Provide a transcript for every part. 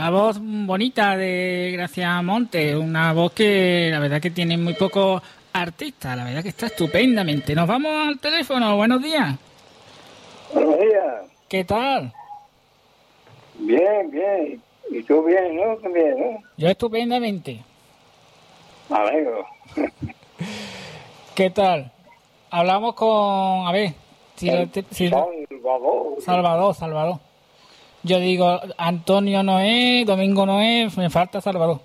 la voz bonita de Gracia Montes, una voz que la verdad que tiene muy pocos artistas, la verdad que está estupendamente. Nos vamos al teléfono, buenos días. Buenos días. ¿Qué tal? Bien, bien. ¿Y tú bien, no? También, ¿no? Yo estupendamente. Me alegro. ¿Qué tal? Hablamos con... A ver... Salvador. Yo digo, Antonio no es, Domingo no es, me falta Salvador.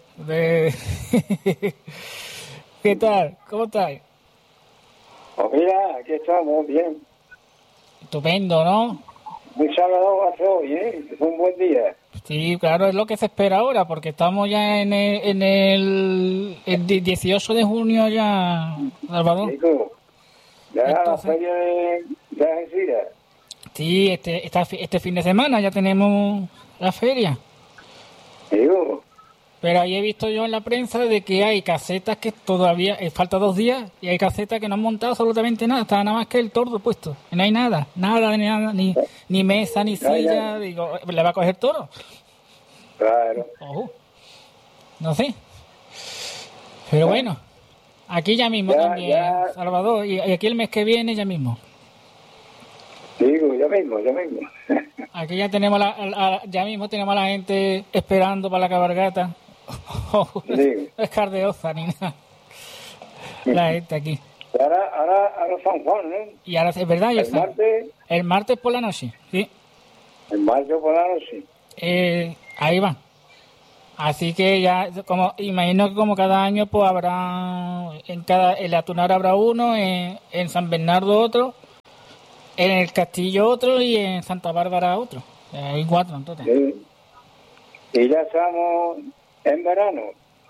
¿Qué tal? ¿Cómo estás? Pues mira, aquí estamos, bien. Estupendo, ¿no? Un sábado va a ser hoy, ¿eh? Es un buen día. Sí, claro, es lo que se espera ahora, porque estamos ya en el 18 de junio ya, Salvador. Chico, ya entonces, la feria de Algeciras. Sí, este fin de semana ya tenemos la feria. Digo. Pero ahí he visto yo en la prensa de que hay casetas que todavía falta 2 días y hay casetas que no han montado absolutamente nada, está nada más que el tordo puesto. Y no hay nada, ni mesa, ni silla. Digo, ¿le va a coger toro? Claro. No sé. Pero bueno, aquí ya mismo también, Salvador, y aquí el mes que viene ya mismo. Digo, ya mismo. Aquí ya tenemos ya mismo tenemos a la gente esperando para la cabalgata. No es cardeosa ni nada. La gente aquí. Ahora San Juan, ¿no? Y ahora es verdad, el martes por la noche, sí. El martes por la noche. Ahí va. Así que ya, como imagino que como cada año, pues habrá en la Tunar habrá uno, en San Bernardo otro, en el Castillo otro y en Santa Bárbara otro. Hay 4 en total. Sí. Y ya estamos en verano.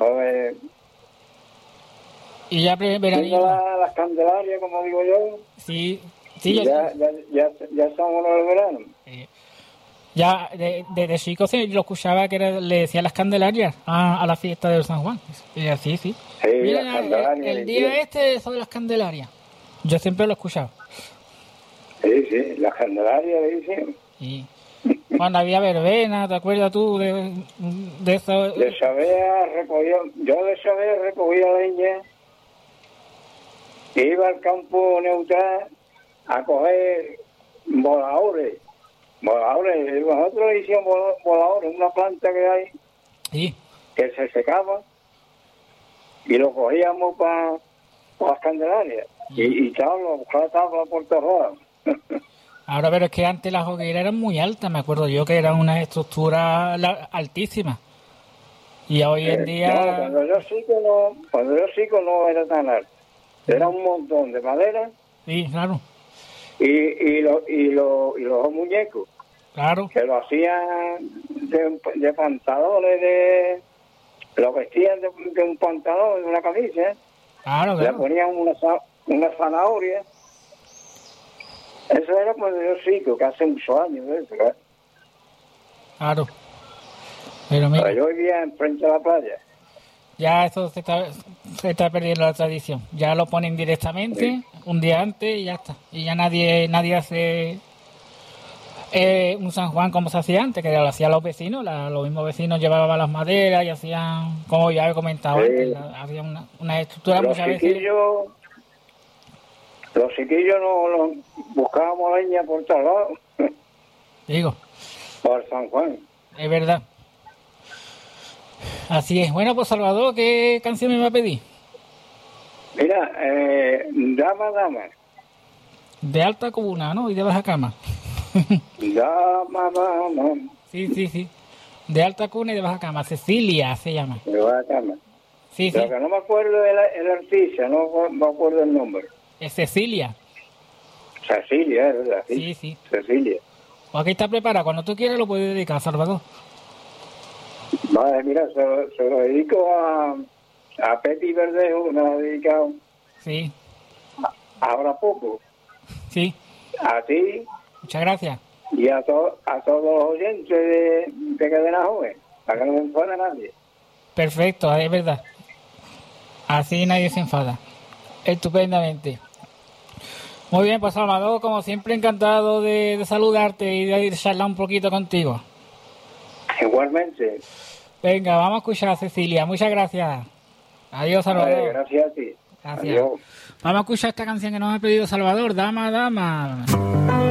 Y ya veranito. Las Candelarias, como digo yo. Sí, ya estamos en el verano. Ya de chico lo escuchaba que le decían las Candelarias a la fiesta de San Juan. Y así, sí. Mira, el día son de las Candelarias. Yo siempre lo he escuchado. Sí, las Candelarias le dicen. Sí. Cuando había verbena, ¿te acuerdas tú de eso? Yo de Sabea recogía leña, iba al campo neutral a coger voladores. Nosotros le hicimos voladores, una planta que hay, sí, que se secaba, y lo cogíamos para las Candelarias. Sí. Y buscaba tabla por todos. Ahora, pero es que antes las hogueras eran muy altas, me acuerdo yo que eran unas estructuras altísimas. Y hoy en día... No, cuando yo chico no era tan alto. Era un montón de madera. Sí, claro. Y los muñecos. Claro. Que lo hacían de pantalones, lo vestían de un pantalón, de una camisa. Claro. Le ponían una zanahoria. Eso era cuando yo chico, que hace muchos años de eso, ¿verdad? Claro. Pero mira, yo vivía enfrente de la playa. Ya eso se está perdiendo la tradición. Ya lo ponen directamente un día antes y ya está. Y ya nadie hace un San Juan como se hacía antes, que lo hacían los vecinos. Los mismos vecinos llevaban las maderas y hacían, como ya he comentado antes, había una estructura muchas veces. Los chiquillos no buscábamos leña por todos lados. Digo. Por San Juan. Es verdad. Así es. Bueno, pues Salvador, ¿qué canción me va a pedir? Mira, Dama. De alta cuna, ¿no? Y de baja cama. Dama. Sí. De alta cuna y de baja cama. Cecilia se llama. De baja cama. Sí. Lo que no me acuerdo el artista, no me acuerdo el nombre. Es Cecilia. Cecilia, es verdad. Sí. Cecilia. O aquí está preparado. Cuando tú quieras lo puedes dedicar, Salvador. Vale, mira, se lo dedico a Pepi Verdejo, que me lo ha dedicado. Sí. Ahora poco. Sí. A ti. Muchas gracias. Y a todos los oyentes de Cadena Joven, para que no me enfade nadie. Perfecto, es verdad. Así nadie se enfada. Estupendamente. Muy bien, pues Salvador, como siempre, encantado de saludarte y de charlar un poquito contigo. Igualmente. Venga, vamos a escuchar a Cecilia. Muchas gracias. Adiós, Salvador. Vale, gracias a ti. Gracias. Adiós. Vamos a escuchar esta canción que nos ha pedido Salvador. Dama, dama.